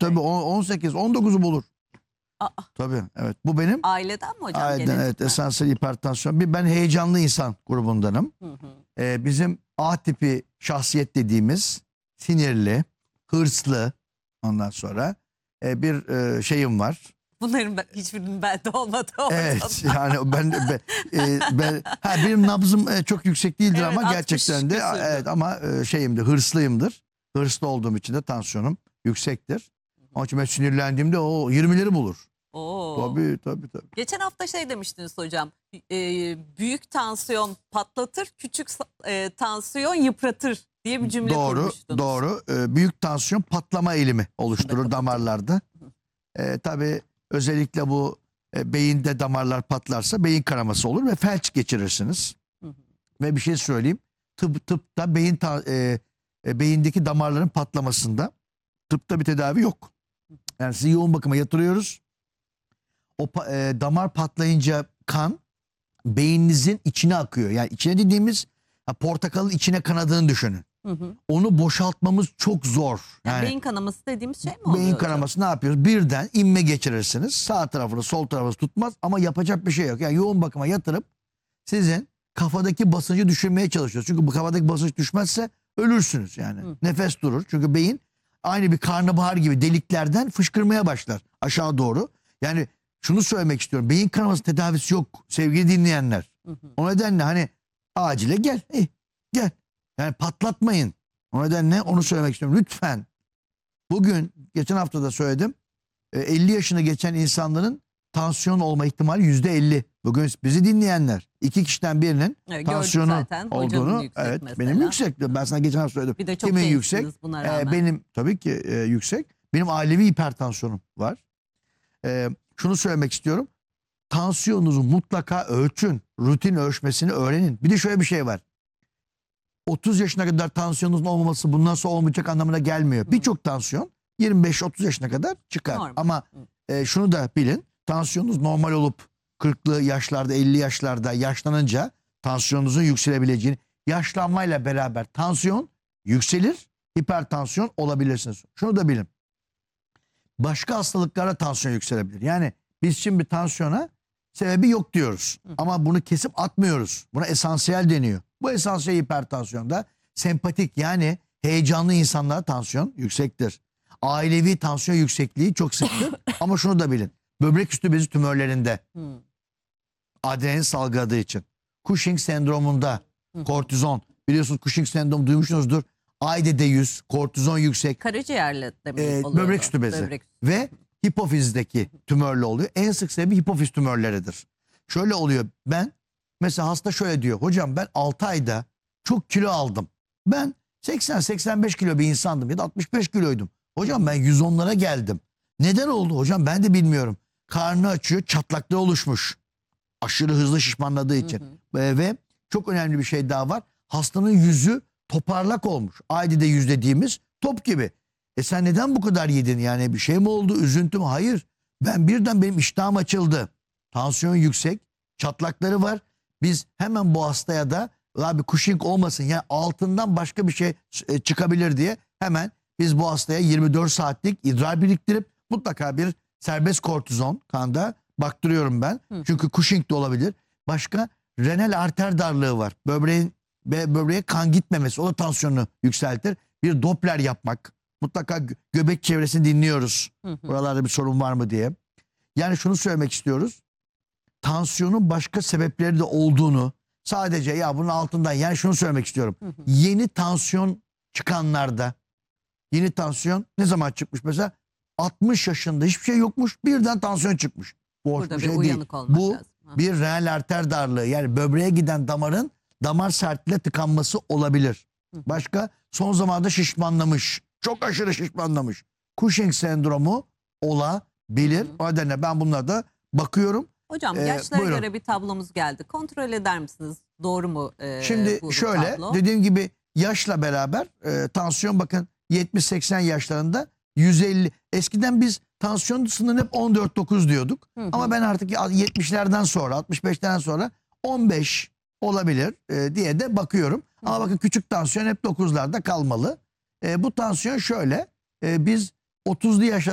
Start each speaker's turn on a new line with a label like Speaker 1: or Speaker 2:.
Speaker 1: tabii 18, 19'u bulur.
Speaker 2: Aa,
Speaker 1: Tabii evet. Bu benim
Speaker 2: aileden mi hocam?
Speaker 1: aileden,
Speaker 2: Genetik
Speaker 1: evet,
Speaker 2: mi?
Speaker 1: esansiyel hipertansiyon. Ben heyecanlı insan grubundanım.
Speaker 2: Hı hı.
Speaker 1: Bizim A tipi şahsiyet dediğimiz sinirli, hırslı, ondan sonra bir şeyim var.
Speaker 2: Bunların hiçbirinin bende olmadı hocam.
Speaker 1: Evet yani benim nabzım çok yüksek değildir
Speaker 2: Evet,
Speaker 1: ama
Speaker 2: 60
Speaker 1: gerçekten de
Speaker 2: küsürdü.
Speaker 1: evet, ama şeyimdir, hırslıyımdır. Hırslı olduğum için de tansiyonum yüksektir. Onun için ben sinirlendiğimde o 20'leri bulur.
Speaker 2: Oo.
Speaker 1: Tabii.
Speaker 2: Geçen hafta şey demiştiniz hocam. Büyük tansiyon patlatır, küçük tansiyon yıpratır diye bir cümle kurmuştunuz.
Speaker 1: Doğru. Büyük tansiyon patlama eğilimi oluşturur
Speaker 2: Kapatıyor.
Speaker 1: damarlarda. Tabii özellikle bu beyinde damarlar patlarsa beyin kanaması olur ve felç geçirirsiniz.
Speaker 2: Hı hı.
Speaker 1: Ve bir şey söyleyeyim. Tıpta beyindeki damarların patlamasında tıpta bir tedavi yok. Yani sizi yoğun bakıma yatırıyoruz. O damar patlayınca kan beyninizin içine akıyor. Yani içine dediğimiz portakalın içine kanadığını düşünün.
Speaker 2: Hı hı.
Speaker 1: Onu boşaltmamız çok zor.
Speaker 2: Yani beyin kanaması dediğimiz şey mi oluyor
Speaker 1: Beyin
Speaker 2: hocam?
Speaker 1: kanaması ne yapıyoruz? Birden inme geçirirsiniz. Sağ tarafını sol tarafını tutmaz ama yapacak bir şey yok. Yani yoğun bakıma yatırıp sizin kafadaki basıncı düşürmeye çalışıyoruz. Çünkü bu kafadaki basınç düşmezse ölürsünüz yani.
Speaker 2: Hı.
Speaker 1: Nefes durur. Çünkü beyin aynı bir karnabahar gibi deliklerden fışkırmaya başlar aşağı doğru. Yani şunu söylemek istiyorum. Beyin kanaması tedavisi yok sevgili dinleyenler.
Speaker 2: Hı hı.
Speaker 1: O nedenle hani acile gel. Gel. Yani patlatmayın. O nedenle onu söylemek istiyorum. Lütfen. Bugün geçen hafta da söyledim. 50 yaşını geçen insanların tansiyon olma ihtimali %50. Bugün bizi dinleyenler 2 kişiden birinin
Speaker 2: Evet,
Speaker 1: tansiyonu
Speaker 2: zaten. Hocanın
Speaker 1: olduğunu,
Speaker 2: yüksek
Speaker 1: evet,
Speaker 2: mesela.
Speaker 1: benim yüksek. Ben sana geçen hafta söyledim.
Speaker 2: Bir de çok
Speaker 1: Kimin
Speaker 2: gençsiniz
Speaker 1: yüksek?
Speaker 2: buna rağmen.
Speaker 1: Benim tabii ki yüksek. Benim ailevi hipertansiyonum var. Şunu söylemek istiyorum. Tansiyonunuzu mutlaka ölçün. Rutin ölçmesini öğrenin. Bir de şöyle bir şey var. 30 yaşına kadar tansiyonunuzun olmaması bundan sonra olmayacak anlamına gelmiyor. Birçok tansiyon 25-30 yaşına kadar çıkar.
Speaker 2: Normal.
Speaker 1: Ama şunu da bilin. Tansiyonunuz normal olup 40'lı yaşlarda, 50 yaşlarda yaşlanınca tansiyonunuzun yükselebileceğini, yaşlanmayla beraber tansiyon yükselir, hipertansiyon olabilirsiniz. Şunu da bilin. Başka hastalıklara tansiyon yükselebilir. Yani biz şimdi tansiyona sebebi yok diyoruz. Ama bunu kesip atmıyoruz. Buna esansiyel deniyor. Bu esansiyel hipertansiyonda sempatik yani heyecanlı insanlara tansiyon yüksektir. Ailevi tansiyon yüksekliği çok sıktır. Ama şunu da bilin. Böbrek üstü bezi tümörlerinde
Speaker 2: Hı.
Speaker 1: adrenalin salgıladığı için. Cushing sendromunda kortizon. Biliyorsunuz Cushing sendromu duymuşsunuzdur. AIDD100, kortizon yüksek.
Speaker 2: Karaciğerle de mi oluyor?
Speaker 1: Böbrek üstü bezi.
Speaker 2: Böbrek.
Speaker 1: Ve hipofizdeki tümörle oluyor. En sık sebebi hipofiz tümörleridir. Şöyle oluyor. Ben mesela hasta şöyle diyor. Hocam ben 6 ayda çok kilo aldım. Ben 80-85 kilo bir insandım ya da 65 kiloydum. Hocam ben 110'lara geldim. Neden oldu hocam ben de bilmiyorum. Karnı açıyor, çatlakları oluşmuş. Aşırı hızlı şişmanladığı için. Ve çok önemli bir şey daha var. Hastanın yüzü toparlak olmuş. AIDD yüz dediğimiz top gibi. Sen neden bu kadar yedin? Yani bir şey mi oldu? Üzüntü mü? Hayır. Birden benim iştahım açıldı. Tansiyon yüksek. Çatlakları var. Biz hemen bu hastaya da abi Cushing olmasın. Yani altından başka bir şey çıkabilir diye hemen biz bu hastaya 24 saatlik idrar biriktirip mutlaka bir serbest kortizon kanda baktırıyorum ben. Çünkü Cushing de olabilir. Başka renal arter darlığı var. Böbreğe kan gitmemesi o da tansiyonu yükseltir. Bir Doppler yapmak. Mutlaka göbek çevresini dinliyoruz. Buralarda bir sorun var mı diye. Yani şunu söylemek istiyoruz. Tansiyonun başka sebepleri de olduğunu sadece ya bunun altından yani şunu söylemek istiyorum. Yeni tansiyon çıkanlarda yeni tansiyon ne zaman çıkmış mesela? 60 yaşında hiçbir şey yokmuş birden tansiyon çıkmış. Bu hoş
Speaker 2: Burada
Speaker 1: bir
Speaker 2: bir
Speaker 1: şey
Speaker 2: uyanık
Speaker 1: değil.
Speaker 2: olmak
Speaker 1: Bu
Speaker 2: lazım.
Speaker 1: bir renal arter darlığı yani böbreğe giden damarın damar sertliğiyle tıkanması olabilir. Başka son zamanlarda şişmanlamış. Çok aşırı şişmanlamış. Cushing sendromu olabilir. O nedenle ben bunlara da bakıyorum.
Speaker 2: Hocam yaşlara
Speaker 1: Buyurun.
Speaker 2: göre bir tablomuz geldi. Kontrol eder misiniz? Doğru mu
Speaker 1: Şimdi
Speaker 2: bu
Speaker 1: şöyle
Speaker 2: tablo?
Speaker 1: dediğim gibi yaşla beraber tansiyon bakın 70-80 yaşlarında 150. Eskiden biz tansiyon sınırını hep 14-9 diyorduk. Ama ben artık 70'lerden sonra 65'ten sonra 15 olabilir diye de bakıyorum. Ama bakın küçük tansiyon hep 9'larda kalmalı. Bu tansiyon şöyle biz 30'lu yaşlar